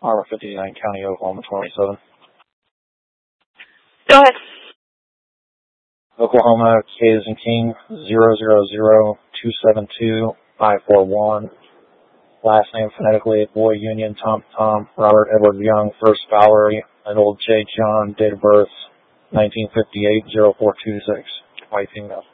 Armor 59, County, Oklahoma 27. Go ahead. Oklahoma, K as in King, 000272541. Last name phonetically, Boy Union, Tom, Robert Edward Young, First Valerie, and Old J. John, date of birth, 1958, 0426. White female.